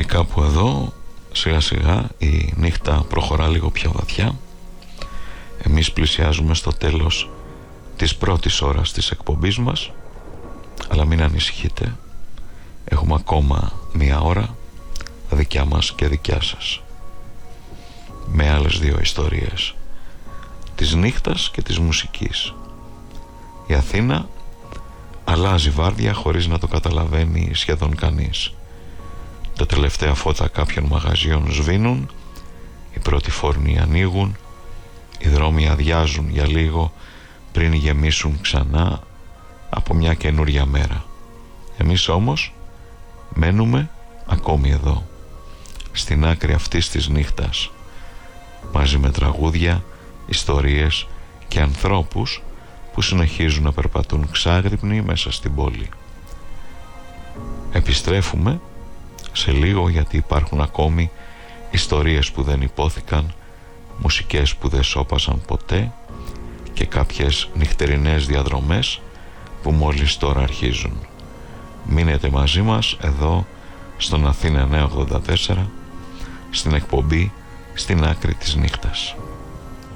Και κάπου εδώ σιγά σιγά η νύχτα προχωρά λίγο πιο βαθιά. Εμείς πλησιάζουμε στο τέλος της πρώτης ώρας της εκπομπής μας, αλλά μην ανησυχείτε, έχουμε ακόμα μία ώρα δικιά μας και δικιά σας, με άλλες δύο ιστορίες της νύχτας και της μουσικής. Η Αθήνα αλλάζει βάρδια χωρίς να το καταλαβαίνει σχεδόν κανείς. Τα τελευταία φώτα κάποιων μαγαζιών σβήνουν, οι πρώτοι φόρνοι ανοίγουν, οι δρόμοι αδειάζουν για λίγο πριν γεμίσουν ξανά από μια καινούρια μέρα. Εμείς όμως μένουμε ακόμη εδώ, στην άκρη αυτής της νύχτας, μαζί με τραγούδια, ιστορίες και ανθρώπους που συνεχίζουν να περπατούν ξάγρυπνοι μέσα στην πόλη. Επιστρέφουμε σε λίγο, γιατί υπάρχουν ακόμη ιστορίες που δεν υπόθηκαν, μουσικές που δεν σώπασαν ποτέ και κάποιες νυχτερινές διαδρομές που μόλις τώρα αρχίζουν. Μείνετε μαζί μας εδώ στον Αθήνα 984, στην εκπομπή Στην Άκρη της Νύχτας.